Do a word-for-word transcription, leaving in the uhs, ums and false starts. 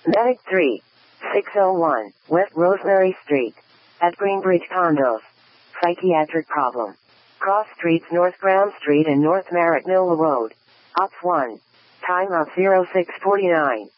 Medic three, six oh one, West Rosemary Street. At Greenbridge Condos. Psychiatric problem. Cross streets North Graham Street and North Merritt Mill Road. Ops one. Time of zero six forty-nine.